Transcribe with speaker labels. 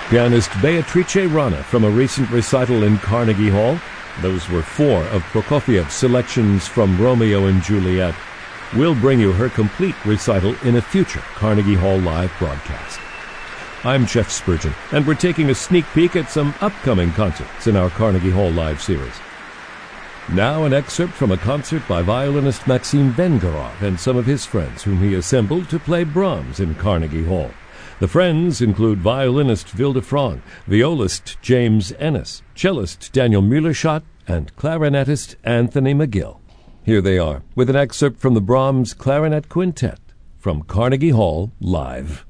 Speaker 1: Pianist Beatrice Rana from a recent recital in Carnegie Hall. Those were 4 of Prokofiev's selections from Romeo and Juliet. We'll bring you her complete recital in a future Carnegie Hall Live broadcast. I'm Jeff Spurgeon, and we're taking a sneak peek at some upcoming concerts in our Carnegie Hall Live series. Now an excerpt from a concert by violinist Maxim Vengerov and some of his friends whom he assembled to play Brahms in Carnegie Hall. The friends include violinist Vilde Frang, violist James Ennis, cellist Daniel Mühlerschott, and clarinetist Anthony McGill. Here they are, with an excerpt from the Brahms Clarinet Quintet from Carnegie Hall Live.